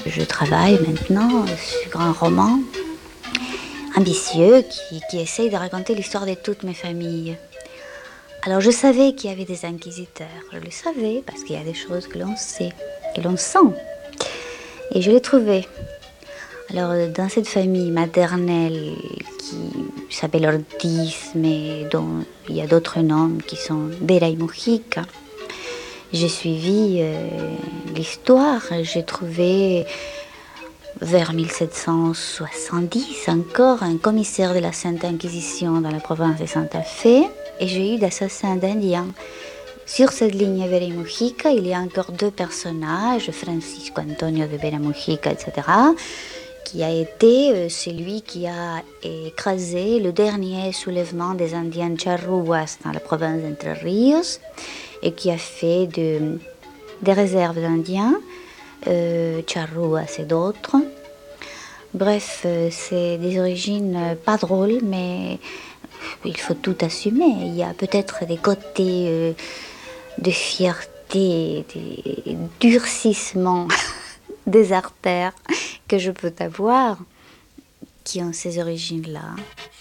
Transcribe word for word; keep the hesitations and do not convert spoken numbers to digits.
Je travaille maintenant sur un roman ambitieux qui, qui essaye de raconter l'histoire de toutes mes familles. Alors je savais qu'il y avait des inquisiteurs, je le savais parce qu'il y a des choses que l'on sait, que l'on sent. Et je l'ai trouvé. Alors dans cette famille maternelle qui s'appelle Ortiz, mais dont il y a d'autres noms qui sont Vera y Mujica, j'ai suivi euh, l'histoire. J'ai trouvé vers mille sept cent soixante-dix encore un commissaire de la Sainte Inquisition dans la province de Santa Fe et j'ai eu d'assassins d'Indiens. Sur cette ligne Vera y Mujica, il y a encore deux personnages, Francisco Antonio de Vera Mujica, et cetera, qui a été euh, celui qui a écrasé le dernier soulèvement des Indiens Charruas dans la province d'Entre Ríos et qui a fait de, des réserves d'Indiens, euh, Charruas et d'autres. Bref, euh, c'est des origines euh, pas drôles, mais il faut tout assumer. Il y a peut-être des côtés euh, de fierté, des durcissements des artères que je peux avoir qui ont ces origines-là.